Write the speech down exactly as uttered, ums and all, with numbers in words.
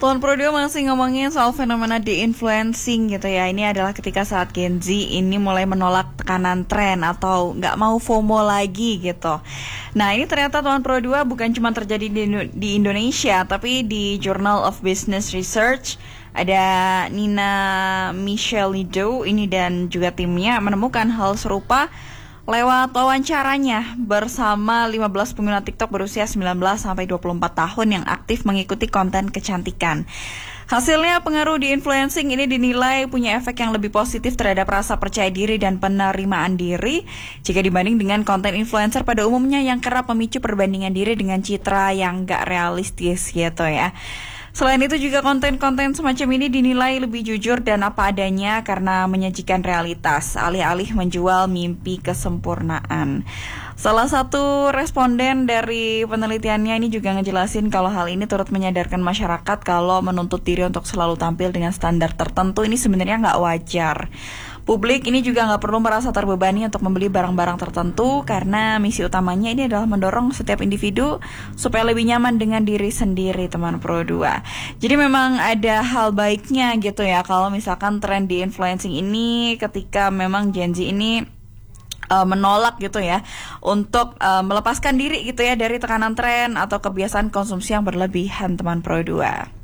Tuan Pro dua masih ngomongin soal fenomena de-influencing gitu ya. Ini adalah ketika saat Gen Z ini mulai menolak tekanan tren atau nggak mau FOMO lagi gitu. Nah ini ternyata Tuan Pro dua bukan cuma terjadi di, di Indonesia, tapi di Journal of Business Research ada Nina Michelle Lido ini dan juga timnya menemukan hal serupa lewat wawancaranya bersama lima belas pengguna TikTok berusia sembilan belas sampai dua puluh empat tahun yang aktif mengikuti konten kecantikan. Hasilnya pengaruh di influencing ini dinilai punya efek yang lebih positif terhadap rasa percaya diri dan penerimaan diri jika dibanding dengan konten influencer pada umumnya yang kerap memicu perbandingan diri dengan citra yang gak realistis gitu ya. Selain itu juga konten-konten semacam ini dinilai lebih jujur dan apa adanya karena menyajikan realitas, alih-alih menjual mimpi kesempurnaan. Salah satu responden dari penelitiannya ini juga ngejelasin kalau hal ini turut menyadarkan masyarakat kalau menuntut diri untuk selalu tampil dengan standar tertentu ini sebenarnya nggak wajar. Publik ini juga nggak perlu merasa terbebani untuk membeli barang-barang tertentu karena misi utamanya ini adalah mendorong setiap individu supaya lebih nyaman dengan diri sendiri, teman Pro dua. Jadi memang ada hal baiknya gitu ya kalau misalkan tren di influencing ini ketika memang Gen Z ini uh, menolak gitu ya untuk uh, melepaskan diri gitu ya dari tekanan tren atau kebiasaan konsumsi yang berlebihan, teman Pro dua.